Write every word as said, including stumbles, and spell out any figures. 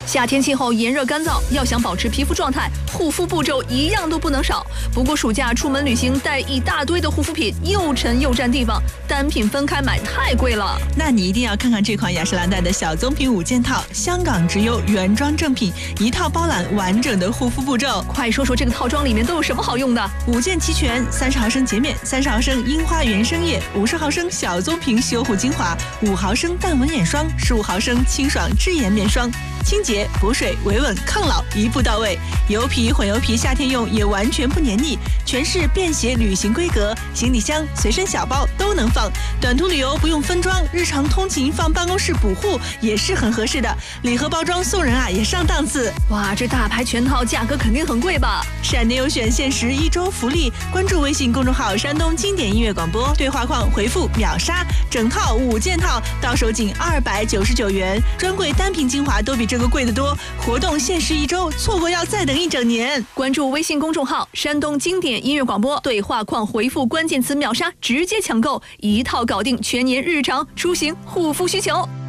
夏天气候炎热干燥，要想保持皮肤状态，护肤步骤一样都不能少。不过暑假出门旅行带一大堆的护肤品，又沉又占地方，单品分开买太贵了。 那你一定要看看这款雅诗兰黛的小棕瓶五件套，香港直邮原装正品，一套包揽完整的护肤步骤。 快说说这个套装里面都有什么好用的？ 五件齐全，三十毫升洁面，三十毫升樱花原生液，五十毫升小棕瓶修护精华，五毫升淡纹眼霜，十五毫升清爽织颜面霜。清洁、补水、维稳、抗老，一步到位。油皮、混油皮，夏天用也完全不黏腻，全是便携旅行规格，行李箱、随身小包都能放。短途旅游不用分装，日常通勤放办公室补护也是很合适的。礼盒包装送人啊，也上档次。 哇，这大牌全套价格肯定很贵吧？ 闪电优选限时一周福利，关注微信公众号山东经典音乐广播，对话框回复秒杀，整套五件套到手仅二百九十九元，专柜单瓶精华都比这个贵得多。活动限时一周，错过要再等一整年。 关注微信公众号山东经典音乐广播，对话框回复关键词秒杀，直接抢购一套，搞定全年日常出行护肤需求。